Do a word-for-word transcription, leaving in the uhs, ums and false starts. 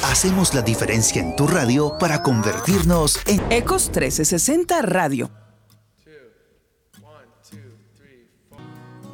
Hacemos la diferencia en tu radio para convertirnos en Ecos trescientos sesenta Radio.